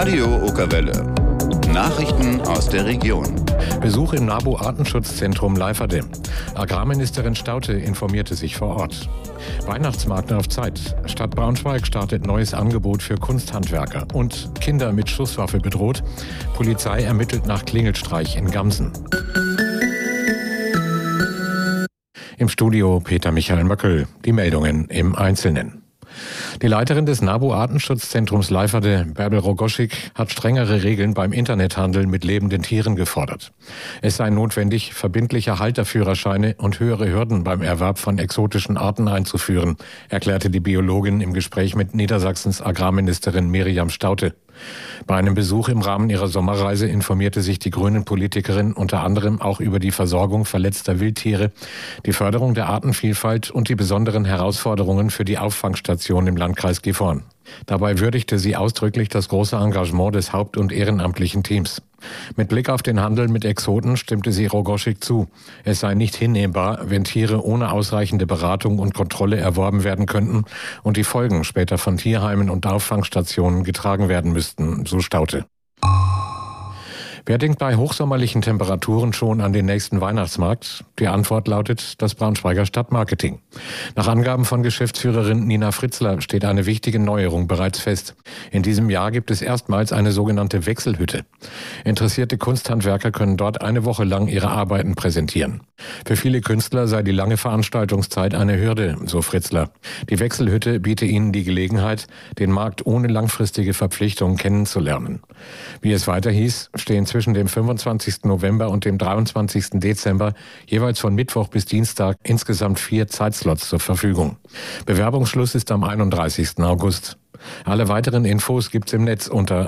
Radio Okerwelle. Nachrichten aus der Region. Besuch im NABU-Artenschutzzentrum Leiferde. Agrarministerin Staute informierte sich vor Ort. Weihnachtsmarkt auf Zeit. Stadt Braunschweig startet neues Angebot für Kunsthandwerker. Und Kinder mit Schusswaffe bedroht. Polizei ermittelt nach Klingelstreich in Gamsen. Im Studio Peter Michael Möckel. Die Meldungen im Einzelnen. Die Leiterin des NABU-Artenschutzzentrums Leiferde, Bärbel Rogoschik, hat strengere Regeln beim Internethandel mit lebenden Tieren gefordert. Es sei notwendig, verbindliche Halterführerscheine und höhere Hürden beim Erwerb von exotischen Arten einzuführen, erklärte die Biologin im Gespräch mit Niedersachsens Agrarministerin Miriam Staute. Bei einem Besuch im Rahmen ihrer Sommerreise informierte sich die Grünen-Politikerin unter anderem auch über die Versorgung verletzter Wildtiere, die Förderung der Artenvielfalt und die besonderen Herausforderungen für die Auffangstation im Landkreis Gifhorn. Dabei würdigte sie ausdrücklich das große Engagement des haupt- und ehrenamtlichen Teams. Mit Blick auf den Handel mit Exoten stimmte sie Rogoschik zu. Es sei nicht hinnehmbar, wenn Tiere ohne ausreichende Beratung und Kontrolle erworben werden könnten und die Folgen später von Tierheimen und Auffangstationen getragen werden müssten, so Staute. Wer denkt bei hochsommerlichen Temperaturen schon an den nächsten Weihnachtsmarkt? Die Antwort lautet das Braunschweiger Stadtmarketing. Nach Angaben von Geschäftsführerin Nina Fritzler steht eine wichtige Neuerung bereits fest. In diesem Jahr gibt es erstmals eine sogenannte Wechselhütte. Interessierte Kunsthandwerker können dort eine Woche lang ihre Arbeiten präsentieren. Für viele Künstler sei die lange Veranstaltungszeit eine Hürde, so Fritzler. Die Wechselhütte biete ihnen die Gelegenheit, den Markt ohne langfristige Verpflichtungen kennenzulernen. Wie es weiter hieß, stehen zwischen dem 25. November und dem 23. Dezember jeweils von Mittwoch bis Dienstag insgesamt 4 Zeitslots zur Verfügung. Bewerbungsschluss ist am 31. August. Alle weiteren Infos gibt's im Netz unter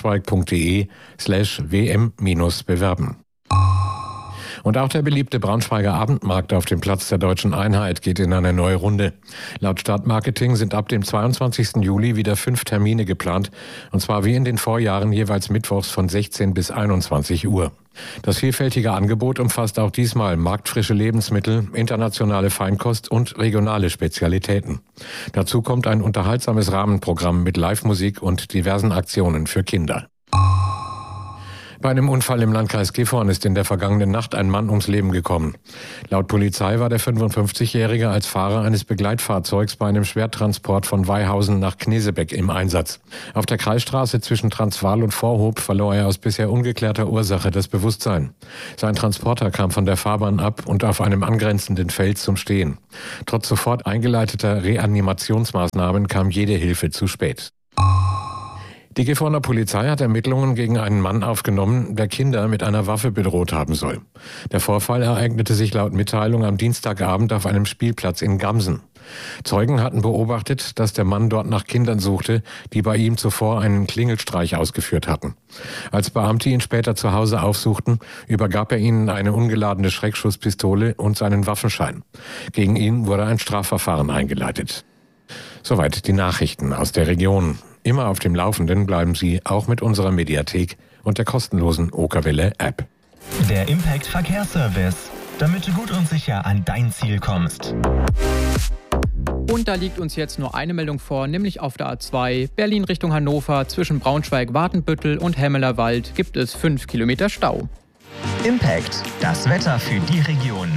braunschweig.de/wm-bewerben. Und auch der beliebte Braunschweiger Abendmarkt auf dem Platz der Deutschen Einheit geht in eine neue Runde. Laut Stadtmarketing sind ab dem 22. Juli wieder 5 Termine geplant, und zwar wie in den Vorjahren jeweils mittwochs von 16 bis 21 Uhr. Das vielfältige Angebot umfasst auch diesmal marktfrische Lebensmittel, internationale Feinkost und regionale Spezialitäten. Dazu kommt ein unterhaltsames Rahmenprogramm mit Live-Musik und diversen Aktionen für Kinder. Bei einem Unfall im Landkreis Gifhorn ist in der vergangenen Nacht ein Mann ums Leben gekommen. Laut Polizei war der 55-Jährige als Fahrer eines Begleitfahrzeugs bei einem Schwertransport von Weihausen nach Knesebeck im Einsatz. Auf der Kreisstraße zwischen Transvaal und Vorhof verlor er aus bisher ungeklärter Ursache das Bewusstsein. Sein Transporter kam von der Fahrbahn ab und auf einem angrenzenden Feld zum Stehen. Trotz sofort eingeleiteter Reanimationsmaßnahmen kam jede Hilfe zu spät. Die Gifhorner Polizei hat Ermittlungen gegen einen Mann aufgenommen, der Kinder mit einer Waffe bedroht haben soll. Der Vorfall ereignete sich laut Mitteilung am Dienstagabend auf einem Spielplatz in Gamsen. Zeugen hatten beobachtet, dass der Mann dort nach Kindern suchte, die bei ihm zuvor einen Klingelstreich ausgeführt hatten. Als Beamte ihn später zu Hause aufsuchten, übergab er ihnen eine ungeladene Schreckschusspistole und seinen Waffenschein. Gegen ihn wurde ein Strafverfahren eingeleitet. Soweit die Nachrichten aus der Region. Immer auf dem Laufenden bleiben Sie auch mit unserer Mediathek und der kostenlosen Okerwelle-App. Der Impact Verkehrsservice, damit du gut und sicher an dein Ziel kommst. Und da liegt uns jetzt nur eine Meldung vor, nämlich auf der A2 Berlin Richtung Hannover zwischen Braunschweig-Watenbüttel und Hemmelerwald gibt es 5 Kilometer Stau. Impact, das Wetter für die Region.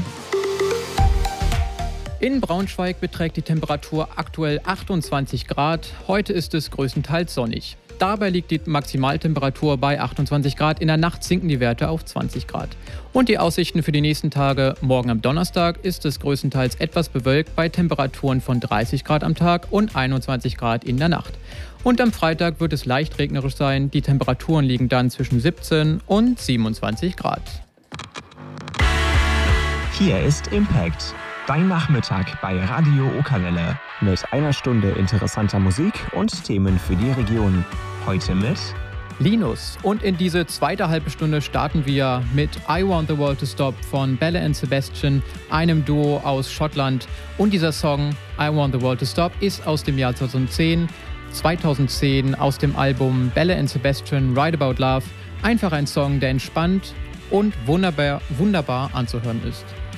In Braunschweig beträgt die Temperatur aktuell 28 Grad. Heute ist es größtenteils sonnig. Dabei liegt die Maximaltemperatur bei 28 Grad. In der Nacht sinken die Werte auf 20 Grad. Und die Aussichten für die nächsten Tage: morgen am Donnerstag ist es größtenteils etwas bewölkt bei Temperaturen von 30 Grad am Tag und 21 Grad in der Nacht. Und am Freitag wird es leicht regnerisch sein. Die Temperaturen liegen dann zwischen 17 und 27 Grad. Hier ist Impact. Dein Nachmittag bei Radio Okerwelle mit einer Stunde interessanter Musik und Themen für die Region. Heute mit Linus. Und in diese zweite halbe Stunde starten wir mit I Want the World to Stop von Belle and Sebastian, einem Duo aus Schottland. Und dieser Song I Want the World to Stop ist aus dem Jahr 2010 aus dem Album Belle and Sebastian Write About Love. Einfach ein Song, der entspannt und wunderbar anzuhören ist.